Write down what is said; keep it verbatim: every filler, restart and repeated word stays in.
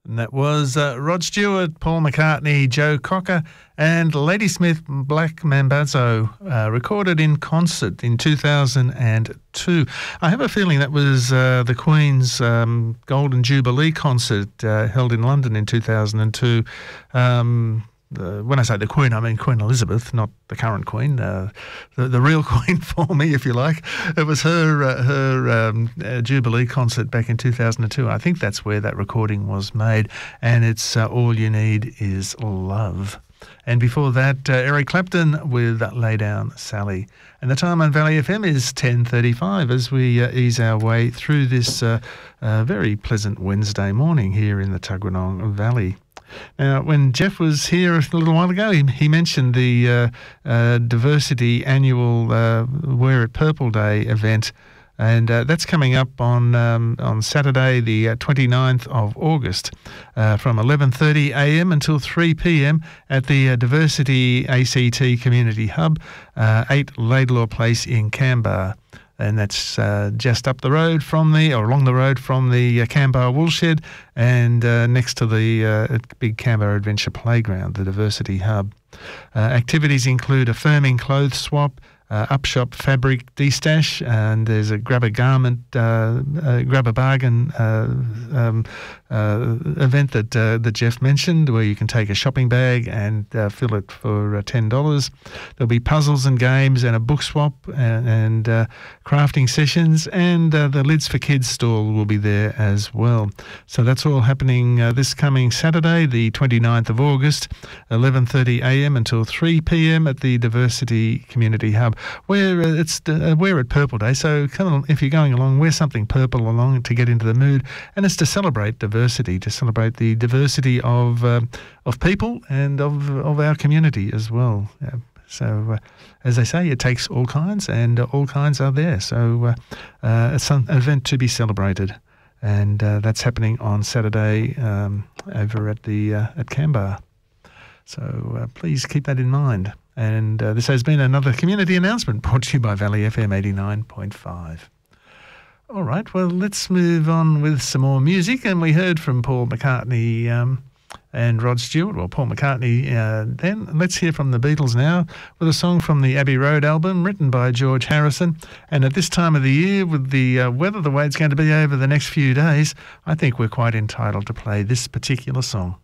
And that was uh, Rod Stewart, Paul McCartney, Joe Cocker and Ladysmith Black Mambazo, uh, recorded in concert in two thousand two. I have a feeling that was uh, the Queen's um, Golden Jubilee concert uh, held in London in two thousand two. Um, The, when I say the Queen, I mean Queen Elizabeth, not the current Queen, uh, the, the real Queen for me, if you like. It was her uh, her um, uh, Jubilee concert back in two thousand two. I think that's where that recording was made, and it's uh, All You Need Is Love. And before that, uh, Eric Clapton with Lay Down Sally. And the time on Valley F M is ten thirty-five as we uh, ease our way through this uh, uh, very pleasant Wednesday morning here in the Tuggeranong Valley. Now, when Jeff was here a little while ago, he, he mentioned the uh, uh, Diversity Annual uh, Wear It Purple Day event, and uh, that's coming up on um, on Saturday, the uh, twenty-ninth of August, uh, from eleven thirty a m until three p m at the uh, Diversity A C T Community Hub, uh, eight Laidlaw Place in Canberra. And that's uh, just up the road from the, or along the road from the uh, Canberra Woolshed, and uh, next to the uh, big Canberra Adventure Playground, the Diversity Hub. Uh, activities include affirming clothes swap, uh, upshop fabric destash, and there's a grab a garment, uh, uh, grab a bargain uh, um, uh, event that uh, that Jeff mentioned, where you can take a shopping bag and uh, fill it for uh, ten dollars. There'll be puzzles and games and a book swap and, and uh, crafting sessions, and uh, the Lids for Kids stall will be there as well. So that's all happening uh, this coming Saturday, the twenty-ninth of August, eleven thirty a m until three p m at the Diversity Community Hub, where uh, it's uh, Wear It Purple Day. So come on, if you're going along, wear something purple along to get into the mood, and it's to celebrate diversity, to celebrate the diversity of uh, of people and of of our community as well. Uh, So, uh, as they say, it takes all kinds, and uh, all kinds are there. So, uh, uh, it's an event to be celebrated, and uh, that's happening on Saturday um, over at the uh, at Canberra. So, uh, please keep that in mind. And uh, this has been another community announcement brought to you by Valley F M eighty-nine point five. All right, well, let's move on with some more music, and we heard from Paul McCartney. Um, And Rod Stewart, well, Paul McCartney uh, then. Let's hear from the Beatles now with a song from the Abbey Road album written by George Harrison. And at this time of the year, with the uh, weather the way it's going to be over the next few days, I think we're quite entitled to play this particular song.